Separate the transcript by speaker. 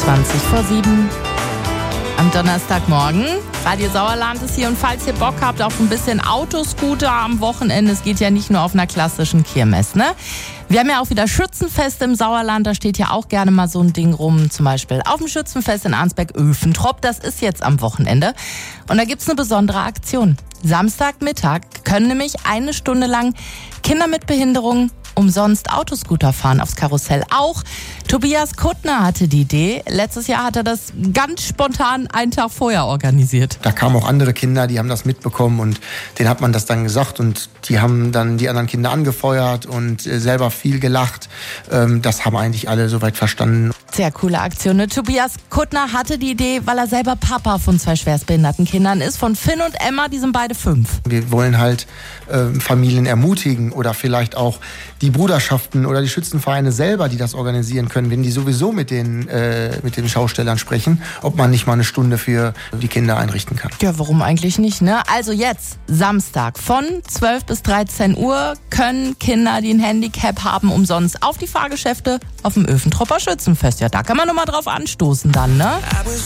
Speaker 1: 7:20 am Donnerstagmorgen. Radio Sauerland ist hier und falls ihr Bock habt auf ein bisschen Autoscooter am Wochenende, es geht ja nicht nur auf einer klassischen Kirmes, ne? Wir haben ja auch wieder Schützenfeste im Sauerland, da steht ja auch gerne mal so ein Ding rum, zum Beispiel auf dem Schützenfest in Arnsberg-Öfentrop, das ist jetzt am Wochenende. Und da gibt's eine besondere Aktion. Samstagmittag können nämlich 1 Stunde lang Kinder mit Behinderung umsonst Autoscooter fahren aufs Karussell. Auch Tobias Kuttner hatte die Idee. Letztes Jahr hat er das ganz spontan einen Tag vorher organisiert.
Speaker 2: Da kamen auch andere Kinder, die haben das mitbekommen und denen hat man das dann gesagt und die haben dann die anderen Kinder angefeuert und selber viel gelacht. Das haben eigentlich alle soweit verstanden.
Speaker 1: Sehr coole Aktion. Ne? Tobias Kuttner hatte die Idee, weil er selber Papa von 2 schwerstbehinderten Kindern ist, von Finn und Emma, die sind beide 5.
Speaker 2: Wir wollen halt Familien ermutigen oder vielleicht auch die Bruderschaften oder die Schützenvereine selber, die das organisieren können, wenn die sowieso mit den Schaustellern sprechen, ob man nicht mal 1 Stunde für die Kinder einrichten kann.
Speaker 1: Ja, warum eigentlich nicht, ne? Also jetzt, Samstag, von 12 bis 13 Uhr können Kinder, die ein Handicap haben, umsonst auf die Fahrgeschäfte auf dem Öfentropper Schützenfest. Ja, da kann man nochmal drauf anstoßen dann, ne?